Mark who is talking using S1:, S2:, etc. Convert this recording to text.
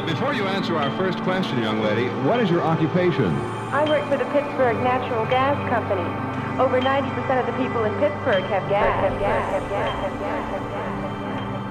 S1: Before you answer our first question, young lady, what is your occupation?
S2: I work for the Pittsburgh Natural Gas Company. Over 90% of the people in Pittsburgh have gas.